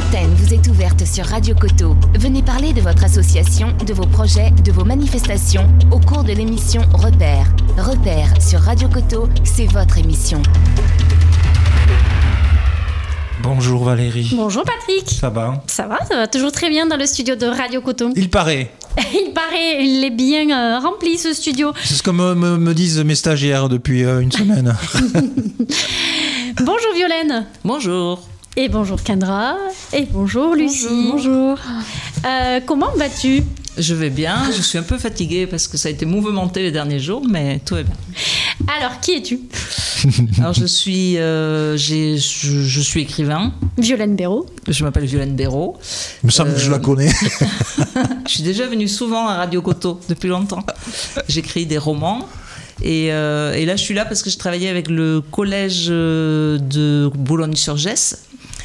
L'antenne vous est ouverte sur Radio Coteau. Venez parler de votre association, de vos projets, de vos manifestations au cours de l'émission Repères. Repères sur Radio Coteau, c'est votre émission. Bonjour Valérie. Bonjour Patrick. Ça va ? Ça va toujours très bien dans le studio de Radio Coteau. Il paraît. Il est bien rempli ce studio. C'est ce que me disent mes stagiaires depuis une semaine. Bonjour Violaine. Bonjour. Et bonjour Kendra. Et bonjour Lucie. Bonjour. Comment vas-tu ? Je vais bien, je suis un peu fatiguée parce que ça a été mouvementé les derniers jours, mais tout va bien. Alors, qui es-tu ? Alors, je suis écrivain. Violaine Béraud. Je m'appelle Violaine Béraud. Il me semble que je la connais. Je suis déjà venue souvent à Radio Coteau depuis longtemps. J'écris des romans. Et là, je suis là parce que je travaillais avec le collège de Boulogne-sur-Gesse.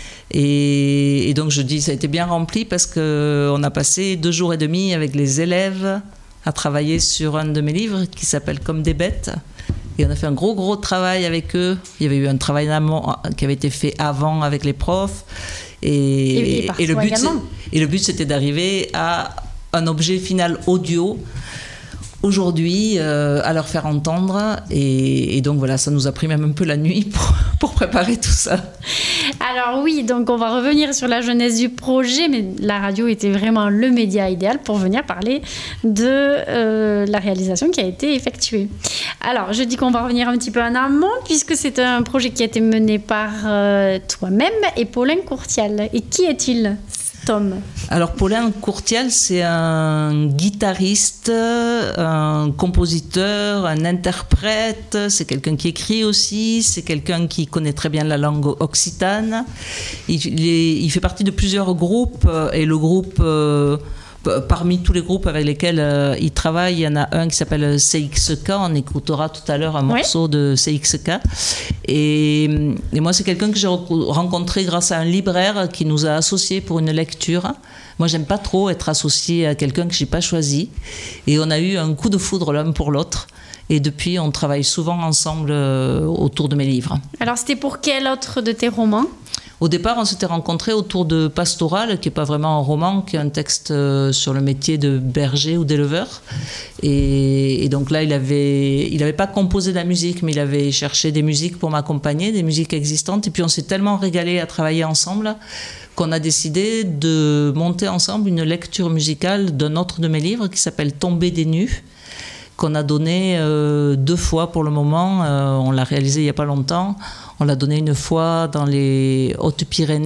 Et donc, je dis, ça a été bien rempli parce qu'on a passé 2 jours et demi avec les élèves à travailler sur un de mes livres qui s'appelle Comme des bêtes. Et on a fait un gros travail avec eux. Il y avait eu un travail d'amont qui avait été fait avant avec les profs. Et le but, c'était d'arriver à un objet final audio aujourd'hui, à leur faire entendre. Et donc voilà, ça nous a pris même un peu la nuit pour préparer tout ça. Alors oui, donc on va revenir sur la genèse du projet, mais la radio était vraiment le média idéal pour venir parler de la réalisation qui a été effectuée. Alors, je dis qu'on va revenir un petit peu en amont, puisque c'est un projet qui a été mené par toi-même et Paulin Courtial. Et qui est-il ? Tom. Alors Paulin Courtial, c'est un guitariste, un compositeur, un interprète, c'est quelqu'un qui écrit aussi, c'est quelqu'un qui connaît très bien la langue occitane. Il fait partie de plusieurs groupes et le groupe... Parmi tous les groupes avec lesquels il travaille, il y en a un qui s'appelle CXK. On écoutera tout à l'heure un morceau de CXK. Et moi, c'est quelqu'un que j'ai rencontré grâce à un libraire qui nous a associés pour une lecture. Moi, j'aime pas trop être associée à quelqu'un que j'ai pas choisi. Et on a eu un coup de foudre l'un pour l'autre. Et depuis, on travaille souvent ensemble autour de mes livres. Alors, c'était pour quel autre de tes romans ? Au départ, on s'était rencontrés autour de Pastoral, qui n'est pas vraiment un roman, qui est un texte sur le métier de berger ou d'éleveur. Et donc là, il avait pas composé de la musique, mais il avait cherché des musiques pour m'accompagner, des musiques existantes. Et puis on s'est tellement régalés à travailler ensemble qu'on a décidé de monter ensemble une lecture musicale d'un autre de mes livres qui s'appelle Tomber des nues, qu'on a donné 2 fois pour le moment. On l'a réalisé il n'y a pas longtemps. On l'a donné une fois dans les Hautes-Pyrénées